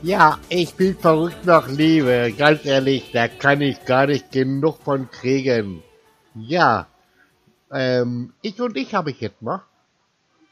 Ja, ich bin verrückt nach Liebe. Ganz ehrlich, da kann ich gar nicht genug von kriegen. Ja, ich und ich habe ich jetzt noch.